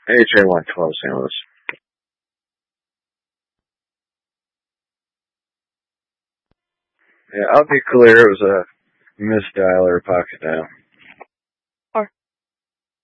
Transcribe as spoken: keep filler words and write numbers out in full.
A J one twelve Saint Louis. Yeah, I'll be clear. It was a misdial or a pocket dial.